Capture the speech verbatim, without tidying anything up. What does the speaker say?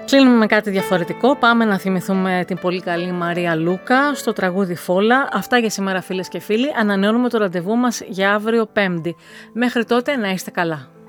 Κλείνουμε με κάτι διαφορετικό. Πάμε να θυμηθούμε την πολύ καλή Μαρία Λούκα στο τραγούδι Φόλα. Αυτά για σήμερα, φίλες και φίλοι. Ανανεώνουμε το ραντεβού μας για αύριο Πέμπτη. Μέχρι τότε να είστε καλά.